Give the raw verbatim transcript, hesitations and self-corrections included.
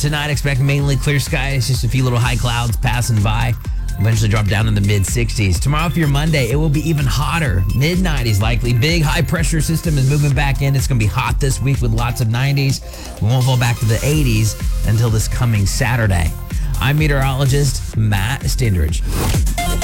Tonight, expect mainly clear skies, just a few little high clouds passing by. Eventually drop down in the mid sixties. Tomorrow for your Monday, it will be even hotter. mid nineties likely. Big high pressure system is moving back in. It's going to be hot this week with lots of nineties. We won't fall back to the eighties until this coming Saturday. I'm meteorologist Matt Stindridge.